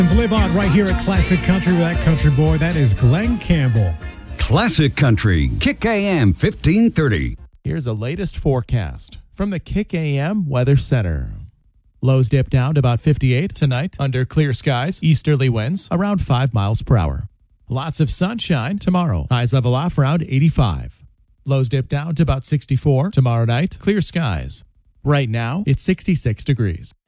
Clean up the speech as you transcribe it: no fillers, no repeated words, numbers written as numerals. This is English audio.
Live on right here at Classic Country with that country boy. That is Glenn Campbell. Classic Country, Kick AM 1530. Here's the latest forecast from the Kick AM Weather Center. Lows dip down to about 58 tonight under clear skies, easterly winds around 5 miles per hour. Lots of sunshine tomorrow. Highs level off around 85. Lows dip down to about 64 tomorrow night, clear skies. Right now, it's 66 degrees.